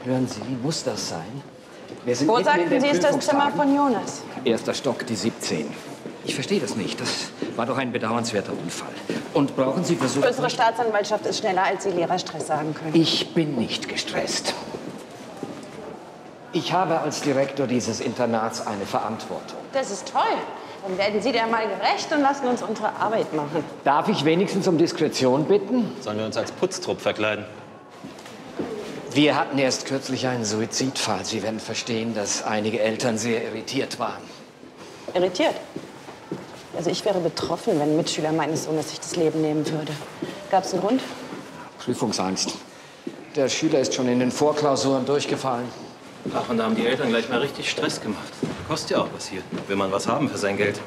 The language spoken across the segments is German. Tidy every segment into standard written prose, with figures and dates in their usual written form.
Hören Sie, muss das sein? Wir sind Wo mitten in sagten den Sie, ist das Zimmer Prüfungstagen. von Jonas? Erster Stock, die 17. Ich verstehe das nicht. Das war doch ein bedauernswerter Unfall. Und brauchen Sie Versuch? Unsere Staatsanwaltschaft ist schneller, als Sie Lehrerstress sagen können. Ich bin nicht gestresst. Ich habe als Direktor dieses Internats eine Verantwortung. Das ist toll. Dann werden Sie der mal gerecht und lassen uns unsere Arbeit machen. Darf ich wenigstens um Diskretion bitten? Sollen wir uns als Putztrupp verkleiden? Wir hatten erst kürzlich einen Suizidfall. Sie werden verstehen, dass einige Eltern sehr irritiert waren. Irritiert? Also ich wäre betroffen, wenn ein Mitschüler meines Sohnes sich das Leben nehmen würde. Gab es einen Grund? Prüfungsangst. Der Schüler ist schon in den Vorklausuren durchgefallen. Ach, und da haben die Eltern gleich mal richtig Stress gemacht. Kostet ja auch was hier. Will man was haben für sein Geld.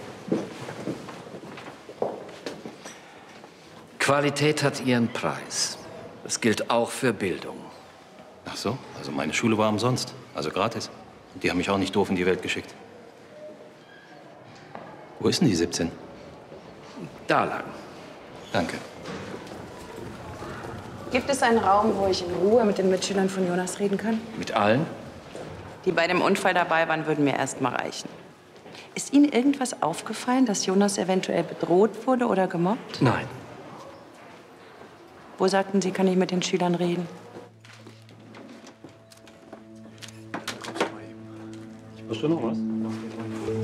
Qualität hat ihren Preis. Das gilt auch für Bildung. Ach so, also meine Schule war umsonst. Also gratis. Und die haben mich auch nicht doof in die Welt geschickt. Wo ist denn die 17? Da lang. Danke. Gibt es einen Raum, wo ich in Ruhe mit den Mitschülern von Jonas reden kann? Mit allen? Die bei dem Unfall dabei waren, würden mir erst mal reichen. Ist Ihnen irgendwas aufgefallen, dass Jonas eventuell bedroht wurde oder gemobbt? Nein. Wo sagten Sie, kann ich mit den Schülern reden? Hast du noch was?